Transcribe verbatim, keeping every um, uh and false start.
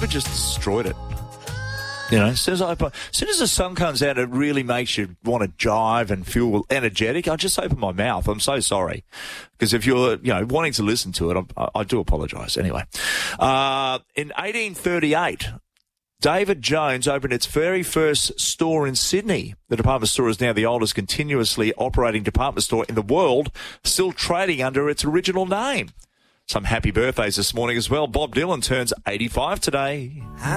COVID just destroyed it. You know, as soon as, I, as soon as the sun comes out, it really makes you want to jive and feel energetic. I just open my mouth. I'm so sorry. Because if you're, you know, wanting to listen to it, I, I do apologise. Anyway, uh, in eighteen thirty-eight, David Jones opened its very first store in Sydney. The department store is now the oldest continuously operating department store in the world, still trading under its original name. Some happy birthdays this morning as well. Bob Dylan turns eighty-five today.